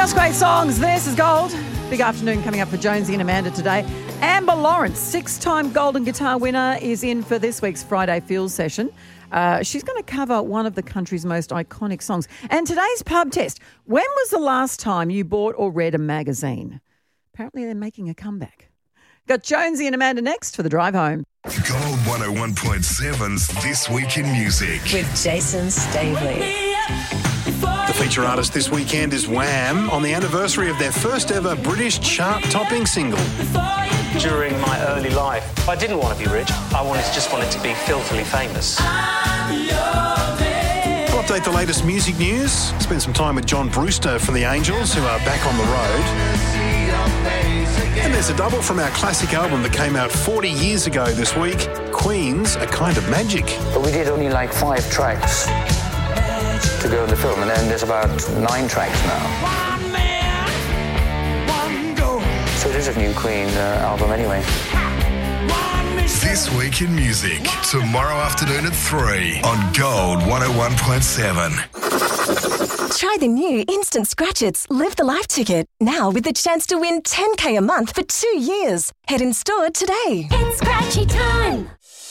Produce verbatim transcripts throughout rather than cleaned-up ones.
Just great songs. This is Gold. Big afternoon coming up for Jonesy and Amanda today. Amber Lawrence, six-time Golden Guitar winner, is in for this week's Friday Field session. Uh, she's going to cover one of the country's most iconic songs. And today's pub test. When was the last time you bought or read a magazine? Apparently they're making a comeback. Got Jonesy and Amanda next for the drive home. Gold one oh one point seven's This Week in Music. With Jason Stavely. The feature artist this weekend is Wham! On the anniversary of their first ever British chart-topping single. During my early life, I didn't want to be rich. I wanted just wanted to be filthily famous. We'll update the latest music news. Spend some time with John Brewster from the Angels, who are back on the road. And there's a double from our classic album that came out forty years ago this week, Queen's A Kind of Magic. But we did only like five tracks to go in the film, and then there's about nine tracks now. So it is a new Queen uh, album anyway. This Week in Music, tomorrow afternoon at three on Gold one oh one point seven. Try the new Instant Scratch-Its Live the Life ticket, now with the chance to win ten K a month for two years. Head in store today. It's Scratchy time.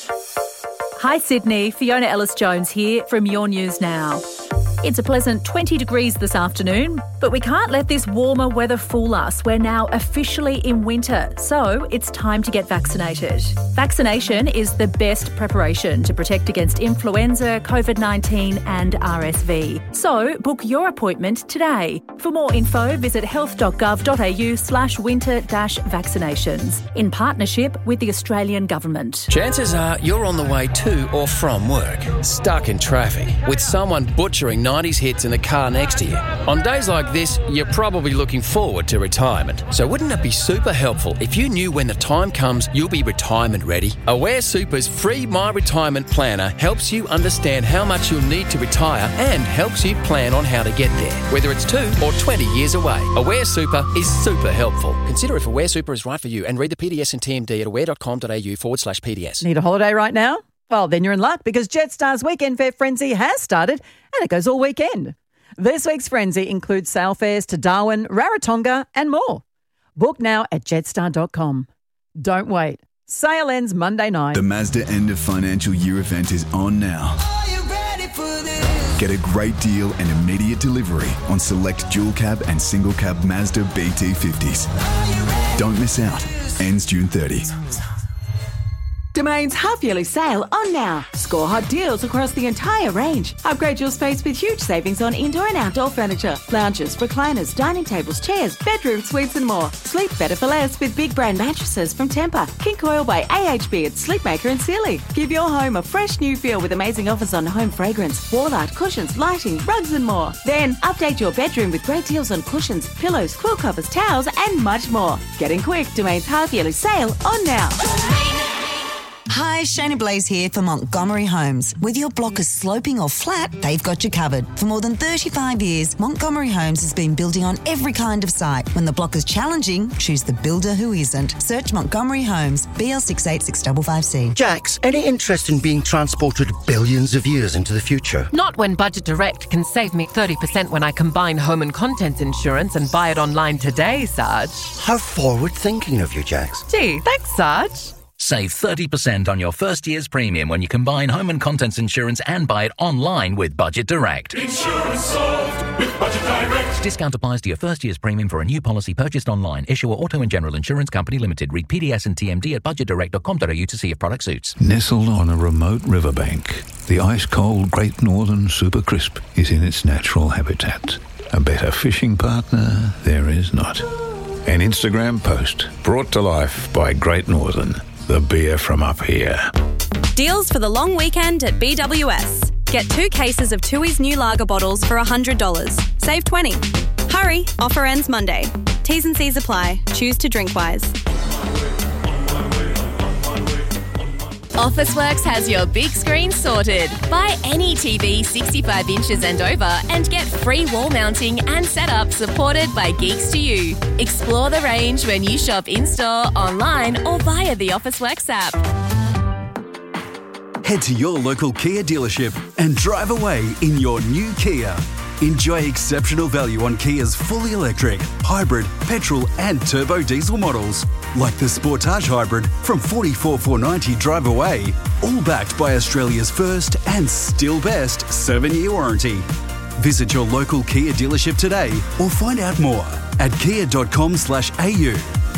Hi Sydney, Fiona Ellis-Jones here from Your News Now. It's a pleasant twenty degrees this afternoon, but we can't let this warmer weather fool us. We're now officially in winter, so it's time to get vaccinated. Vaccination is the best preparation to protect against influenza, COVID nineteen and R S V. So book your appointment today. For more info, visit health.gov.au slash winter dash vaccinations in partnership with the Australian Government. Chances are you're on the way to or from work, stuck in traffic, with someone butchering nineties hits in the car next to you. On days like this, you're probably looking forward to retirement. So wouldn't it be super helpful if you knew when the time comes you'll be retirement ready? Aware Super's free My Retirement Planner helps you understand how much you'll need to retire and helps you plan on how to get there, whether it's two or twenty years away. Aware Super is super helpful. Consider if Aware Super is right for you and read the P D S and T M D at aware.com.au forward slash PDS. Need a holiday right now? Well, then you're in luck because Jetstar's Weekend Fare Frenzy has started and it goes all weekend. This week's Frenzy includes sail fares to Darwin, Rarotonga and more. Book now at jetstar dot com. Don't wait. Sale ends Monday night. The Mazda End of Financial Year event is on now. Are you ready for this? Get a great deal and immediate delivery on select dual cab and single cab Mazda B T fifties. Don't miss out. Ends June thirtieth. Domain's half-yearly sale on now. Score hot deals across the entire range. Upgrade your space with huge savings on indoor and outdoor furniture, lounges, recliners, dining tables, chairs, bedroom suites and more. Sleep better for less with big brand mattresses from Tempur, King Coil by A H B at Sleepmaker and Sealy. Give your home a fresh new feel with amazing offers on home fragrance, wall art, cushions, lighting, rugs and more. Then update your bedroom with great deals on cushions, pillows, quill covers, towels and much more. Get in quick. Domain's half-yearly sale on now. Hi, Shana Blaze here for Montgomery Homes. Whether your block is sloping or flat, they've got you covered. For more than thirty-five years, Montgomery Homes has been building on every kind of site. When the block is challenging, choose the builder who isn't. Search Montgomery Homes, B L six eight six five five C. Jax, any interest in being transported billions of years into the future? Not when Budget Direct can save me thirty percent when I combine home and contents insurance and buy it online today, Sarge. How forward-thinking of you, Jax. Gee, thanks, Sarge. Save thirty percent on your first year's premium when you combine home and contents insurance and buy it online with Budget Direct. Insurance solved with Budget Direct. Discount applies to your first year's premium for a new policy purchased online. Issuer Auto and General Insurance Company Limited. Read P D S and T M D at budget direct dot com dot a u to see if product suits. Nestled on a remote riverbank, the ice-cold Great Northern Super Crisp is in its natural habitat. A better fishing partner there is not. An Instagram post brought to life by Great Northern. The beer from up here. Deals for the long weekend at B W S. Get two cases of Tooheys new lager bottles for one hundred dollars. Save twenty dollars. Hurry, offer ends Monday. T's and C's apply. Choose to drink wise. Officeworks has your big screen sorted. Buy any T V sixty-five inches and over and get free wall mounting and setup supported by Geeks to You. Explore the range when you shop in-store, online or via the Officeworks app. Head to your local Kia dealership and drive away in your new Kia. Enjoy exceptional value on Kia's fully electric, hybrid, petrol and turbo diesel models, like the Sportage Hybrid from forty-four thousand four hundred ninety drive away, all backed by Australia's first and still best seven-year warranty. Visit your local Kia dealership today or find out more at kia.com slash au.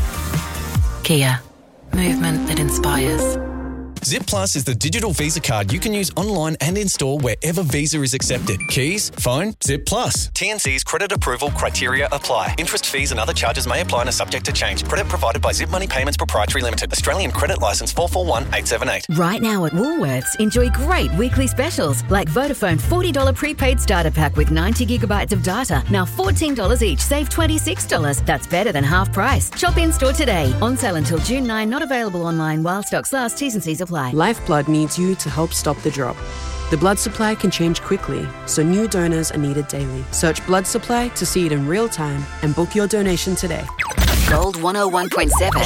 Kia. Movement that inspires. Zip Plus is the digital Visa card you can use online and in-store wherever Visa is accepted. Keys, phone, Zip Plus. T N C's credit approval criteria apply. Interest, fees and other charges may apply and are subject to change. Credit provided by Zip Money Payments Proprietary Limited. Australian Credit Licence four four one eight seven eight. Right now at Woolworths, enjoy great weekly specials like Vodafone forty dollars prepaid starter pack with ninety gigabytes of data. Now fourteen dollars each, save twenty-six dollars. That's better than half price. Shop in-store today. On sale until June ninth, not available online while stocks last. T's and C's apply. Lifeblood needs you to help stop the drop. The blood supply can change quickly, so new donors are needed daily. Search blood supply to see it in real time and book your donation today. Gold one oh one point seven.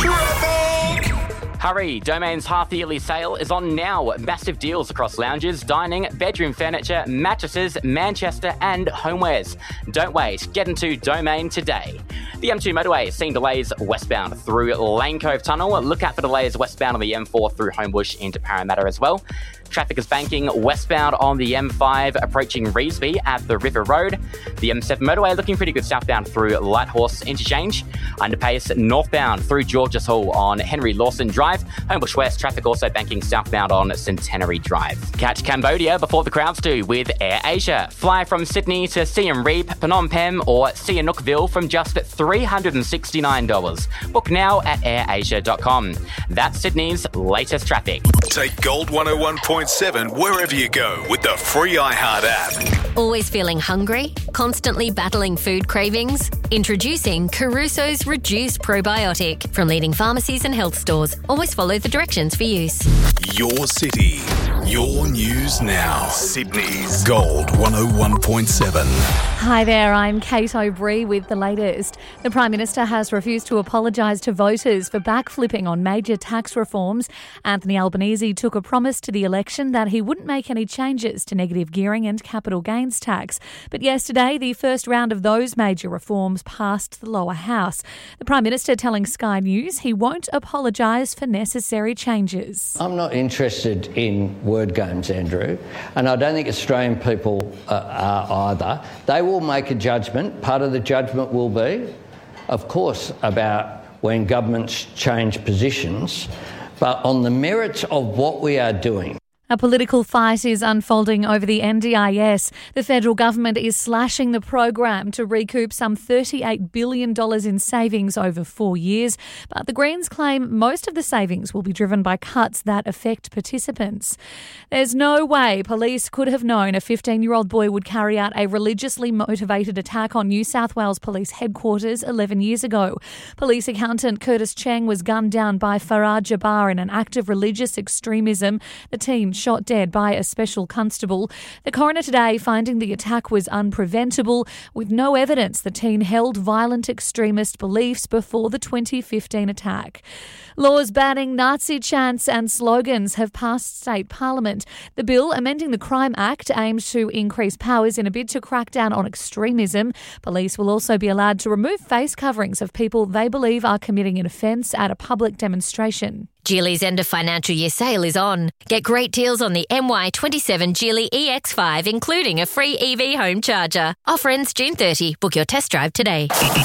Hurry! Domain's half-yearly sale is on now. Massive deals across lounges, dining, bedroom furniture, mattresses, Manchester and homewares. Don't wait. Get into Domain today. The M two motorway is seeing delays westbound through Lane Cove Tunnel. Look out for delays westbound on the M four through Homebush into Parramatta as well. Traffic is banking westbound on the M five approaching Revesby at the River Road. The M seven motorway looking pretty good southbound through Lighthorse Interchange. Underpace northbound through Georges Hall on Henry Lawson Drive. Homebush West traffic also banking southbound on Centenary Drive. Catch Cambodia before the crowds do with Air Asia. Fly from Sydney to Siem Reap, Phnom Penh or Sihanoukville from just three hundred sixty-nine dollars. Book now at air asia dot com. That's Sydney's latest traffic. Take Gold one oh one point seven wherever you go with the free iHeart app. Always feeling hungry? Constantly battling food cravings? Introducing Caruso's Reduced Probiotic from leading pharmacies and health stores. Always follow the directions for use. Your city, your news now. Sydney's Gold one oh one point seven. Hi there, I'm Kate O'Brien with the latest. The Prime Minister has refused to apologise to voters for backflipping on major tax reforms. Anthony Albanese took a promise to the election that he wouldn't make any changes to negative gearing and capital gains tax. But yesterday, the first round of those major reforms passed the lower house. The Prime Minister telling Sky News he won't apologise for necessary changes. I'm not interested in word games, Andrew, and I don't think Australian people uh, are either. They will make a judgment. Part of the judgment will be, of course, about when governments change positions, but on the merits of what we are doing. A political fight is unfolding over the N D I S. The federal government is slashing the program to recoup some thirty-eight billion dollars in savings over four years. But the Greens claim most of the savings will be driven by cuts that affect participants. There's no way police could have known a fifteen-year-old boy would carry out a religiously motivated attack on New South Wales Police headquarters eleven years ago. Police accountant Curtis Cheng was gunned down by Farah Jabbar in an act of religious extremism. The teen shot dead by a special constable. The coroner today finding the attack was unpreventable, with no evidence the teen held violent extremist beliefs before the twenty fifteen attack. Laws banning Nazi chants and slogans have passed state parliament. The bill amending the Crime Act aims to increase powers in a bid to crack down on extremism. Police will also be allowed to remove face coverings of people they believe are committing an offence at a public demonstration. Geely's end of financial year sale is on. Get great deals on the M Y twenty-seven Geely E X five, including a free E V home charger. Offer ends June thirtieth. Book your test drive today.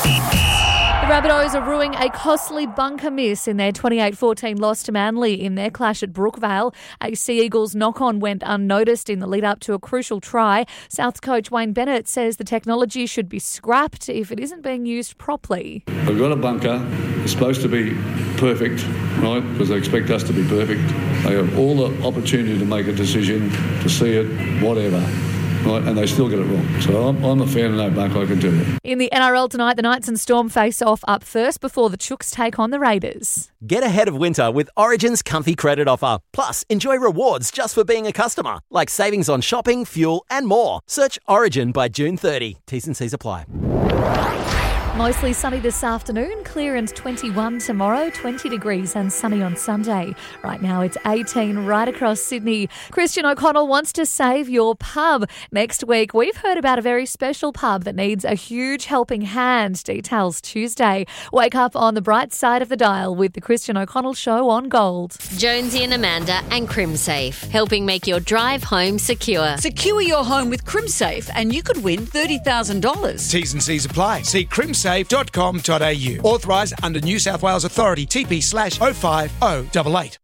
The Rabbitohs are ruing a costly bunker miss in their twenty-eight fourteen loss to Manly in their clash at Brookvale. A Sea Eagles knock-on went unnoticed in the lead-up to a crucial try. Souths coach Wayne Bennett says the technology should be scrapped if it isn't being used properly. We've got a bunker. It's supposed to be perfect, right, because they expect us to be perfect. They have all the opportunity to make a decision, to see it, whatever. Right, and they still get it wrong. So I'm, I'm a fan of no bunker, I can tell you. In the N R L tonight, the Knights and Storm face off up first before the Chooks take on the Raiders. Get ahead of winter with Origin's comfy credit offer. Plus, enjoy rewards just for being a customer, like savings on shopping, fuel and more. Search Origin by June thirtieth. T's and C's apply. Mostly sunny this afternoon, clear and twenty-one tomorrow, twenty degrees and sunny on Sunday. Right now it's eighteen right across Sydney. Christian O'Connell wants to save your pub. Next week, we've heard about a very special pub that needs a huge helping hand. Details Tuesday. Wake up on the bright side of the dial with the Christian O'Connell Show on Gold. Jonesy and Amanda and CrimSafe, helping make your drive home secure. Secure your home with CrimSafe and you could win thirty thousand dollars. T's and C's apply. See crimsafe dot com dot a u. Authorised under New South Wales Authority. T P slash oh five oh eight eight.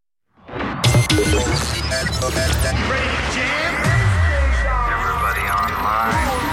Everybody online.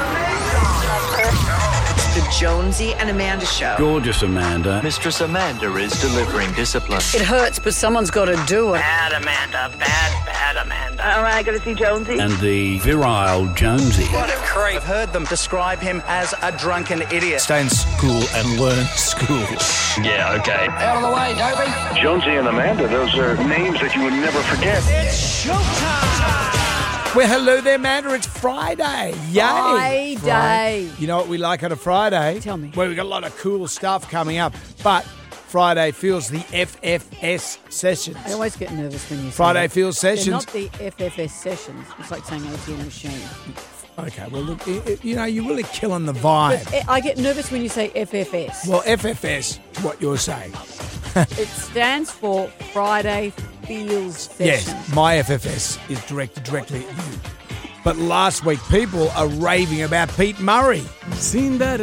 The Jonesy and Amanda Show. Gorgeous Amanda. Mistress Amanda is delivering discipline. It hurts, but someone's got to do it. Bad Amanda. Bad, bad Amanda. All right, got to see Jonesy. And the virile Jonesy. What a creep. I've heard them describe him as a drunken idiot. Stay in school and learn school. Yeah, okay. Out of the way, Dobie. Jonesy and Amanda, those are names that you would never forget. It's showtime. Well, hello there, Amanda. It's Friday. Yay. Friday. You know what we like on a Friday? Tell me. Well, we've got a lot of cool stuff coming up. But Friday feels the F F S sessions. I always get nervous when you say Friday that. feels sessions. They're not the F F S sessions. It's like saying A T M machine. Okay, well, look, it, it, you know, you're really killing the vibe. But I get nervous when you say F F S. Well, F F S is what you're saying. It stands for Friday Feels Sessions. Yes, my F F S is directed directly at you. But last week, people are raving about Pete Murray. Seen that